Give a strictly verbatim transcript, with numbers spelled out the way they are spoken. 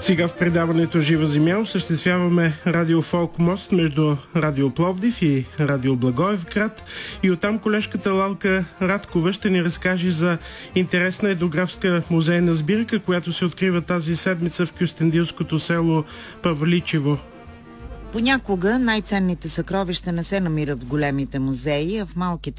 Сега в предаването Жива земя осъществяваме радио Фолк мост между Радио Пловдив и Радио Благоевград и оттам колежката Лалка Радкова ще ни разкаже за интересна етнографска музейна сбирка, която се открива тази седмица в кюстендилското село Павличево. Понякога най-ценните съкровища не се намират в големите музеи, а в малките